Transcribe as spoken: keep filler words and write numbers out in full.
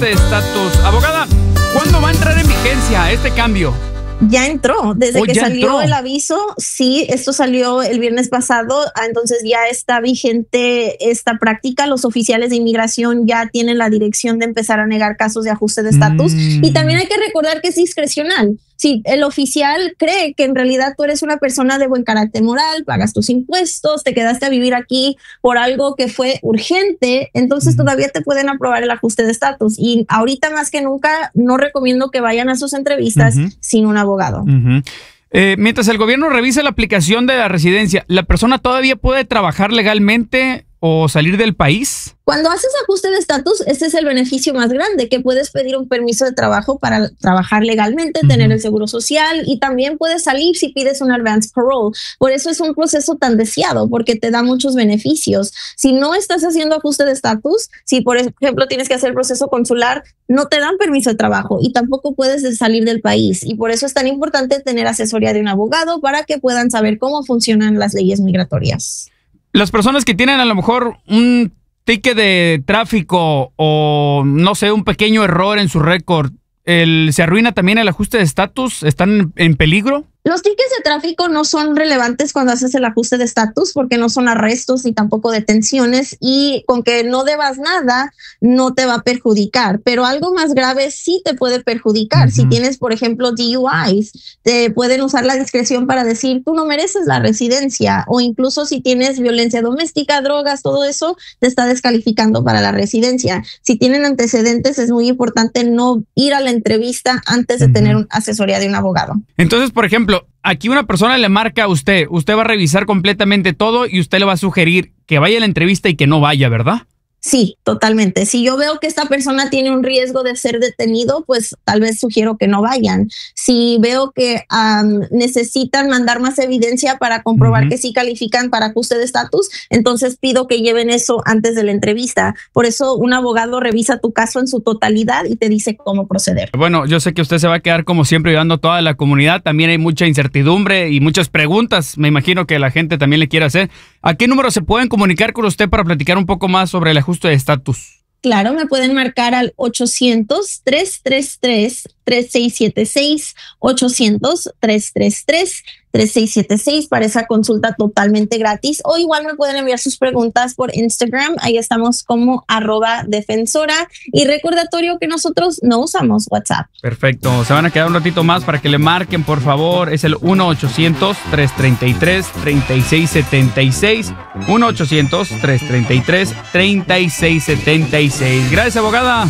ajuste de estatus. Abogada, ¿cuándo va a entrar en vigencia este cambio? Ya entró, desde oh, que salió entró. el aviso, sí, esto salió el viernes pasado, entonces ya está vigente esta práctica. Los oficiales de inmigración ya tienen la dirección de empezar a negar casos de ajuste de estatus. Mm. Y también hay que recordar que es discrecional. Si el oficial cree que en realidad tú eres una persona de buen carácter moral, pagas tus impuestos, te quedaste a vivir aquí por algo que fue urgente, entonces uh-huh. todavía te pueden aprobar el ajuste de estatus. Y ahorita más que nunca no recomiendo que vayan a sus entrevistas uh-huh. sin un abogado. Uh-huh. Eh, mientras el gobierno revisa la aplicación de la residencia, ¿la persona todavía puede trabajar legalmente o salir del país? Cuando haces ajuste de estatus, ese es el beneficio más grande, que puedes pedir un permiso de trabajo para trabajar legalmente, uh-huh. tener el seguro social y también puedes salir si pides un advance parole. Por eso es un proceso tan deseado, porque te da muchos beneficios. Si no estás haciendo ajuste de estatus, si por ejemplo tienes que hacer el proceso consular, no te dan permiso de trabajo y tampoco puedes salir del país. Y por eso es tan importante tener asesoría de un abogado para que puedan saber cómo funcionan las leyes migratorias. Las personas que tienen a lo mejor un ticket de tráfico o, no sé, un pequeño error en su récord, el, ¿se arruina también el ajuste de estatus? ¿Están en peligro? Los tickets de tráfico no son relevantes cuando haces el ajuste de estatus porque no son arrestos ni tampoco detenciones y con que no debas nada no te va a perjudicar, pero algo más grave sí te puede perjudicar. Uh-huh. Si tienes, por ejemplo, D U Is, te pueden usar la discreción para decir tú no mereces la residencia o incluso si tienes violencia doméstica, drogas, todo eso te está descalificando para la residencia. Si tienen antecedentes es muy importante no ir a la entrevista antes de uh-huh. tener una asesoría de un abogado. Entonces, por ejemplo, aquí una persona le marca a usted, usted va a revisar completamente todo y usted le va a sugerir que vaya a la entrevista y que no vaya, ¿verdad? Sí, totalmente. Si yo veo que esta persona tiene un riesgo de ser detenido, pues tal vez sugiero que no vayan. Si veo que um, necesitan mandar más evidencia para comprobar uh-huh. que sí califican para ajuste de estatus, entonces pido que lleven eso antes de la entrevista. Por eso un abogado revisa tu caso en su totalidad y te dice cómo proceder. Bueno, yo sé que usted se va a quedar como siempre ayudando a toda la comunidad. También hay mucha incertidumbre y muchas preguntas. Me imagino que la gente también le quiere hacer. ¿A qué número se pueden comunicar con usted para platicar un poco más sobre el ajuste de estatus? Claro, me pueden marcar al ochocientos, tres tres tres, tres seis siete seis, ochocientos, tres tres tres, tres seis siete seis para esa consulta totalmente gratis, o igual me pueden enviar sus preguntas por Instagram, ahí estamos como arroba defensora, y recordatorio que nosotros no usamos WhatsApp. Perfecto, se van a quedar un ratito más para que le marquen, por favor, es el uno ochocientos, tres tres tres, tres seis siete seis, uno ochocientos, tres tres tres, tres seis siete seis. Gracias, abogada.